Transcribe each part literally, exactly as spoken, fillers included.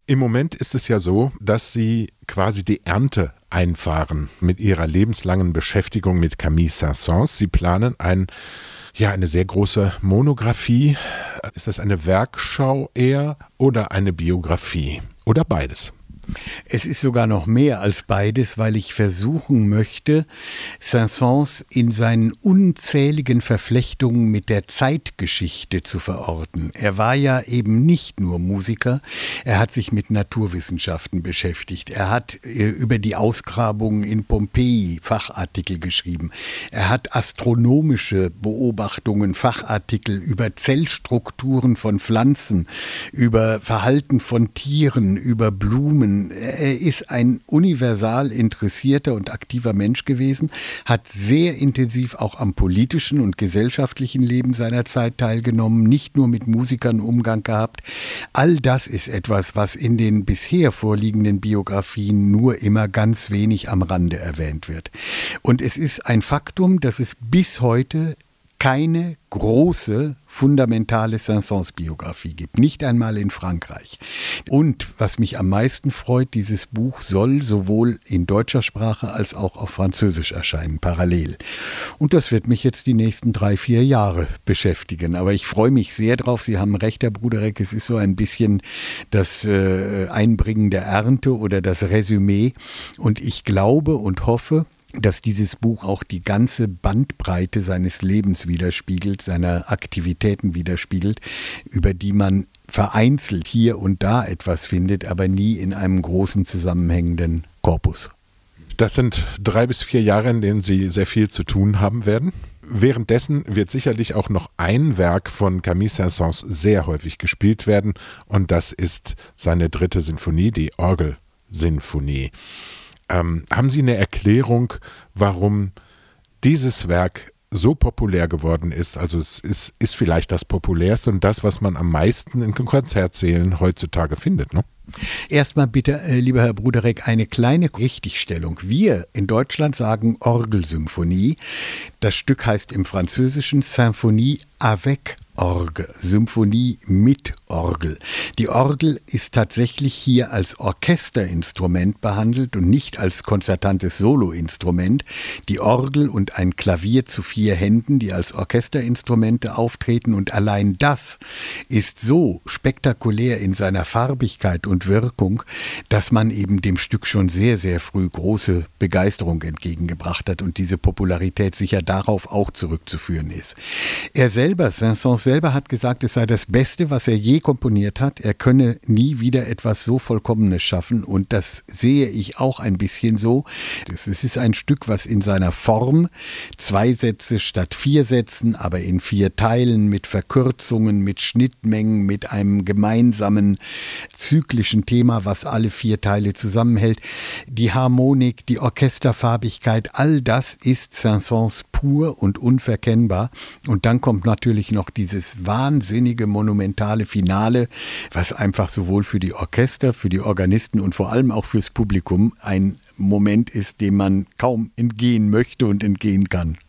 Im Moment ist es ja so, dass Sie quasi die Ernte einfahren mit Ihrer lebenslangen Beschäftigung mit Camille Saint-Saëns. Sie planen ein, ja, eine sehr große Monographie. Ist das eine Werkschau eher oder eine Biografie oder beides? Es ist sogar noch mehr als beides, weil ich versuchen möchte, Saint-Saëns in seinen unzähligen Verflechtungen mit der Zeitgeschichte zu verorten. Er war ja eben nicht nur Musiker, er hat sich mit Naturwissenschaften beschäftigt, er hat äh, über die Ausgrabungen in Pompeji Fachartikel geschrieben, er hat astronomische Beobachtungen, Fachartikel über Zellstrukturen von Pflanzen, über Verhalten von Tieren, über Blumen. Er ist ein universal interessierter und aktiver Mensch gewesen, hat sehr intensiv auch am politischen und gesellschaftlichen Leben seiner Zeit teilgenommen, nicht nur mit Musikern Umgang gehabt. All das ist etwas, was in den bisher vorliegenden Biografien nur immer ganz wenig am Rande erwähnt wird. Und es ist ein Faktum, dass es bis heute keine große, fundamentale Saint-Saëns-Biografie gibt, nicht einmal in Frankreich. Und was mich am meisten freut, dieses Buch soll sowohl in deutscher Sprache als auch auf Französisch erscheinen, parallel. Und das wird mich jetzt die nächsten drei, vier Jahre beschäftigen. Aber ich freue mich sehr drauf. Sie haben recht, Herr Bruderek, es ist so ein bisschen das äh, Einbringen der Ernte oder das Resümee. Und ich glaube und hoffe, dass dieses Buch auch die ganze Bandbreite seines Lebens widerspiegelt, seiner Aktivitäten widerspiegelt, über die man vereinzelt hier und da etwas findet, aber nie in einem großen zusammenhängenden Korpus. Das sind drei bis vier Jahre, in denen Sie sehr viel zu tun haben werden. Währenddessen wird sicherlich auch noch ein Werk von Camille Saint-Saëns sehr häufig gespielt werden, und das ist seine dritte Sinfonie, die Orgelsinfonie. Ähm, haben Sie eine Erklärung, warum dieses Werk so populär geworden ist? Also es ist, ist vielleicht das populärste und das, was man am meisten in Konzertsälen heutzutage findet, ne? Erstmal bitte, äh, lieber Herr Bruderek, eine kleine Richtigstellung. Wir in Deutschland sagen Orgelsymphonie. Das Stück heißt im Französischen Symphonie avec Orgel, Symphonie mit Orgel. Die Orgel ist tatsächlich hier als Orchesterinstrument behandelt und nicht als konzertantes Soloinstrument. Die Orgel und ein Klavier zu vier Händen, die als Orchesterinstrumente auftreten, und allein das ist so spektakulär in seiner Farbigkeit und Wirkung, dass man eben dem Stück schon sehr, sehr früh große Begeisterung entgegengebracht hat und diese Popularität sicher darauf auch zurückzuführen ist. Er selber, Saint-Saëns selber hat gesagt, es sei das Beste, was er je komponiert hat. Er könne nie wieder etwas so Vollkommenes schaffen, und das sehe ich auch ein bisschen so. Es ist ein Stück, was in seiner Form zwei Sätze statt vier Sätzen, aber in vier Teilen mit Verkürzungen, mit Schnittmengen, mit einem gemeinsamen zyklischen Thema, was alle vier Teile zusammenhält. Die Harmonik, die Orchesterfarbigkeit, all das ist Saint-Saëns pur und unverkennbar. Und dann kommt natürlich noch dieses wahnsinnige, monumentale Finale, was einfach sowohl für die Orchester, für die Organisten und vor allem auch fürs Publikum ein Moment ist, dem man kaum entgehen möchte und entgehen kann.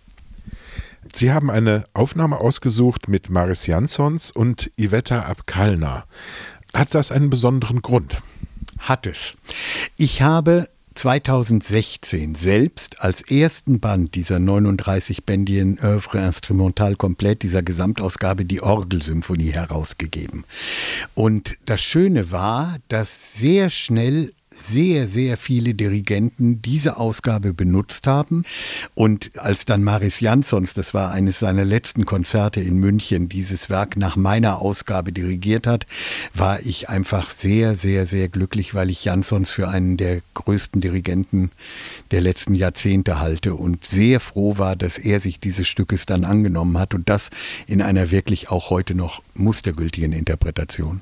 Sie haben eine Aufnahme ausgesucht mit Mariss Jansons und Iveta Abkalna. Hat das einen besonderen Grund? Hat es. Ich habe zweitausendsechzehn selbst als ersten Band dieser neununddreißig-bändigen Œuvre Instrumentale Komplett, dieser Gesamtausgabe, die Orgelsymphonie herausgegeben. Und das Schöne war, dass sehr schnell sehr, sehr viele Dirigenten diese Ausgabe benutzt haben. Und als dann Mariss Jansons, das war eines seiner letzten Konzerte in München, dieses Werk nach meiner Ausgabe dirigiert hat, war ich einfach sehr, sehr, sehr glücklich, weil ich Jansons für einen der größten Dirigenten der letzten Jahrzehnte halte und sehr froh war, dass er sich dieses Stückes dann angenommen hat, und das in einer wirklich auch heute noch mustergültigen Interpretation.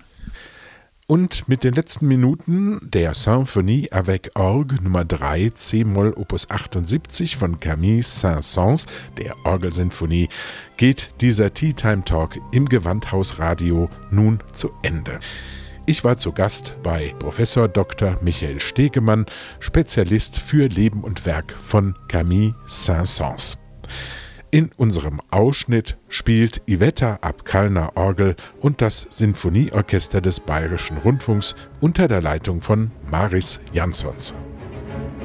Und mit den letzten Minuten der Symphonie avec Orgue Nummer drei, C-Moll Opus achtundsiebzig von Camille Saint-Saëns, der Orgelsinfonie, geht dieser Tea Time Talk im Gewandhaus-Radio nun zu Ende. Ich war zu Gast bei Professor Doktor Michael Stegemann, Spezialist für Leben und Werk von Camille Saint-Saëns. In unserem Ausschnitt spielt Iveta Abkalner Orgel und das Sinfonieorchester des Bayerischen Rundfunks unter der Leitung von Maris Jansons.